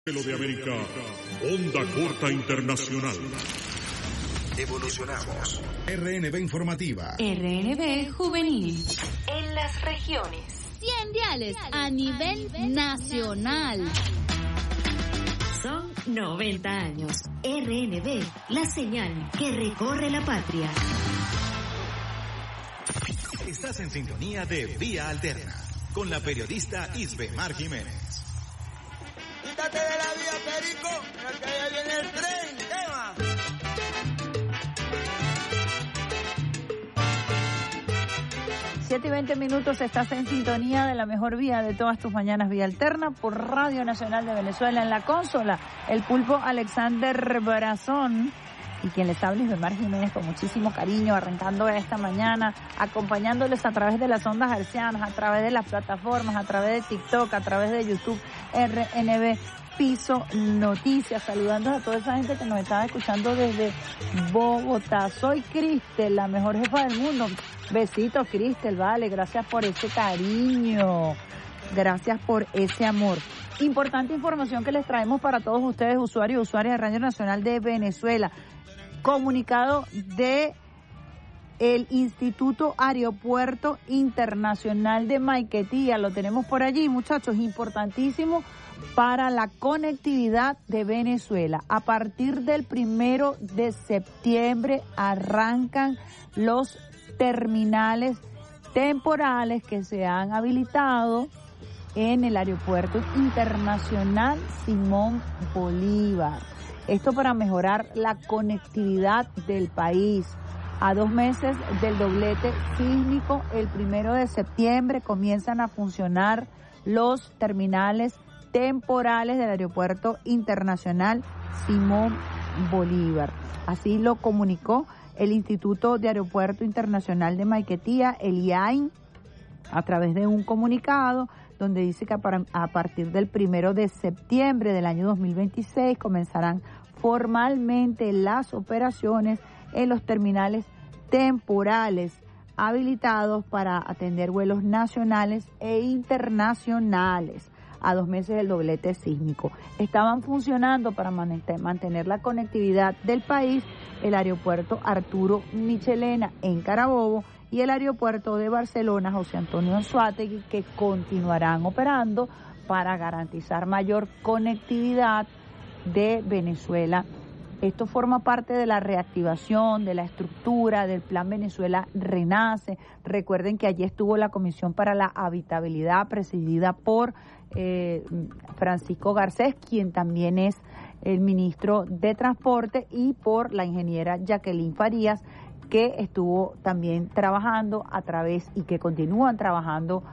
Lo de América, Onda Corta Internacional. Evolucionamos. RNB Informativa. RNB Juvenil. En las regiones. 100 diales a nivel nacional. Son 90 años. RNB, la señal que recorre la patria. Estás en sintonía de Vía Alterna con la periodista Isbemar Jiménez. Quítate de la vía, Perico, que allá viene el tren, tema. 7:20, estás en sintonía de la mejor vía de todas tus mañanas, Vía Alterna, por Radio Nacional de Venezuela. En la consola, el pulpo Alexander Brazón, y quien les habla Isbemar Jiménez, con muchísimo cariño, arrancando esta mañana, acompañándoles a través de las ondas hercianas, a través de las plataformas, a través de TikTok, a través de YouTube, RNB Piso Noticias, saludando a toda esa gente que nos está escuchando desde Bogotá. Soy Cristel, la mejor jefa del mundo. Besitos, Cristel, vale, gracias por ese cariño, gracias por ese amor. Importante información que les traemos para todos ustedes, usuarios y usuarias de Radio Nacional de Venezuela. Comunicado de el Instituto Aeropuerto Internacional de Maiquetía. Lo tenemos por allí, muchachos, importantísimo para la conectividad de Venezuela. A partir del 1 de septiembre arrancan los terminales temporales que se han habilitado en el Aeropuerto Internacional Simón Bolívar. Esto para mejorar la conectividad del país. A 2 meses del doblete sísmico, el 1 de septiembre comienzan a funcionar los terminales temporales del Aeropuerto Internacional Simón Bolívar. Así lo comunicó el Instituto de Aeropuerto Internacional de Maiquetía, el IAIN, a través de un comunicado donde dice que a partir del 1 de septiembre del año 2026 comenzarán formalmente las operaciones en los terminales temporales habilitados para atender vuelos nacionales e internacionales a 2 meses del doblete sísmico. Estaban funcionando para mantener la conectividad del país el aeropuerto Arturo Michelena en Carabobo y el aeropuerto de Barcelona José Antonio Anzoátegui, que continuarán operando para garantizar mayor conectividad de Venezuela. Esto forma parte de la reactivación, de la estructura del Plan Venezuela Renace. Recuerden que allí estuvo la Comisión para la Habitabilidad, presidida por Francisco Garcés, quien también es el ministro de Transporte, y por la ingeniera Jacqueline Farías, que estuvo también trabajando a través y que continúan trabajando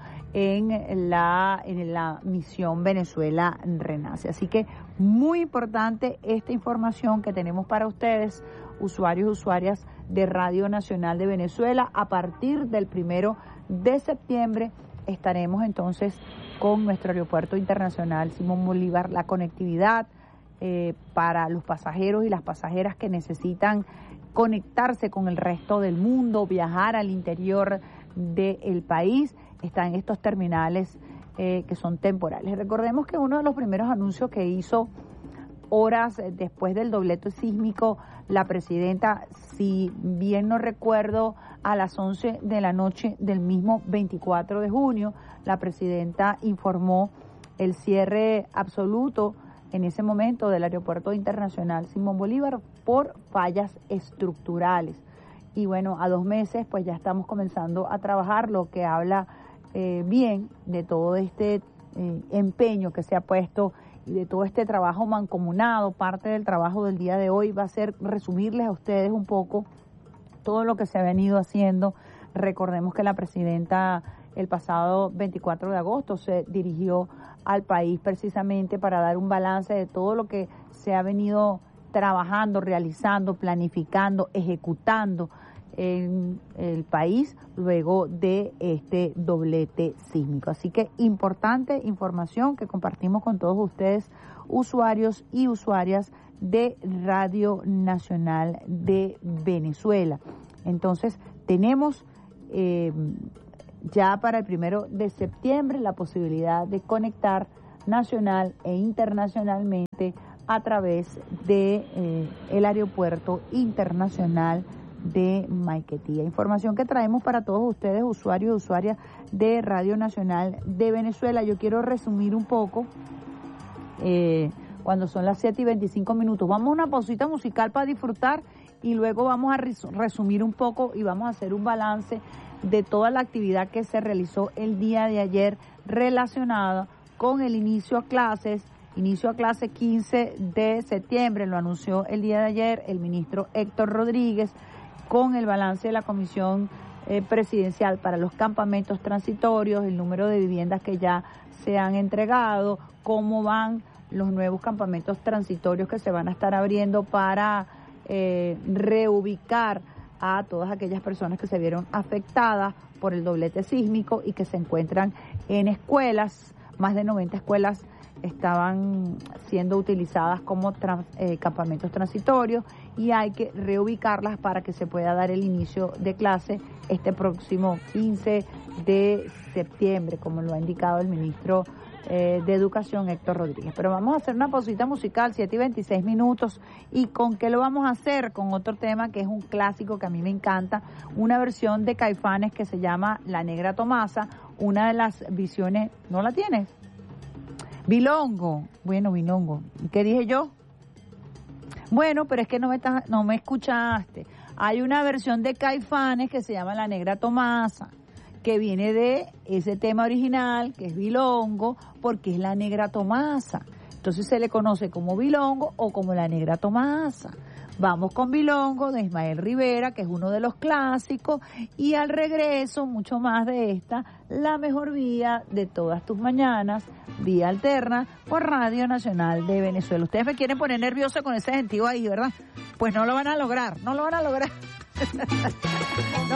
en la misión Venezuela Renace. Así que muy importante esta información que tenemos para ustedes, usuarios y usuarias de Radio Nacional de Venezuela. A partir del 1 de septiembre estaremos entonces con nuestro Aeropuerto Internacional Simón Bolívar, la conectividad para los pasajeros y las pasajeras que necesitan conectarse con el resto del mundo, viajar al interior del país. Están estos terminales que son temporales. Recordemos que uno de los primeros anuncios que hizo horas después del doblete sísmico la presidenta, si bien no recuerdo, a las 11 de la noche del mismo 24 de junio, la presidenta informó el cierre absoluto en ese momento del Aeropuerto Internacional Simón Bolívar por fallas estructurales. Y bueno, a 2 meses pues ya estamos comenzando a trabajar, lo que habla bien de todo este empeño que se ha puesto y de todo este trabajo mancomunado. Parte del trabajo del día de hoy va a ser resumirles a ustedes un poco todo lo que se ha venido haciendo. Recordemos que la presidenta el pasado 24 de agosto se dirigió al país precisamente para dar un balance de todo lo que se ha venido trabajando, realizando, planificando, ejecutando en el país luego de este doblete sísmico. Así que importante información que compartimos con todos ustedes, usuarios y usuarias de Radio Nacional de Venezuela. Entonces, tenemos ya para el 1 de septiembre la posibilidad de conectar nacional e internacionalmente a través de el aeropuerto internacional de Maiquetía. Información que traemos para todos ustedes, usuarios y usuarias de Radio Nacional de Venezuela. Yo quiero resumir un poco cuando son las 7:25. Vamos a una pausita musical para disfrutar y luego vamos a resumir un poco y vamos a hacer un balance de toda la actividad que se realizó el día de ayer relacionada con el inicio a clases 15 de septiembre, lo anunció el día de ayer el ministro Héctor Rodríguez, con el balance de la Comisión Presidencial para los campamentos transitorios, el número de viviendas que ya se han entregado, cómo van los nuevos campamentos transitorios que se van a estar abriendo para reubicar a todas aquellas personas que se vieron afectadas por el doblete sísmico y que se encuentran en escuelas. Más de 90 escuelas estaban siendo utilizadas como campamentos transitorios y hay que reubicarlas para que se pueda dar el inicio de clase este próximo 15 de septiembre, como lo ha indicado el ministro de Educación, Héctor Rodríguez. Pero vamos a hacer una pausita musical, 7:26. ¿Y con qué lo vamos a hacer? Con otro tema que es un clásico que a mí me encanta, una versión de Caifanes que se llama La Negra Tomasa, una de las visiones, ¿no la tienes? Bilongo. Bueno, Bilongo. ¿Qué dije yo? Bueno, pero es que no me escuchaste. Hay una versión de Caifanes que se llama La Negra Tomasa, que viene de ese tema original, que es Bilongo, porque es La Negra Tomasa. Entonces se le conoce como Bilongo o como La Negra Tomasa. Vamos con Bilongo de Ismael Rivera, que es uno de los clásicos, y al regreso mucho más de esta, la mejor vía de todas tus mañanas, Vía Alterna, por Radio Nacional de Venezuela. Ustedes me quieren poner nervioso con ese gentío ahí, ¿verdad? Pues no lo van a lograr, no lo van a lograr.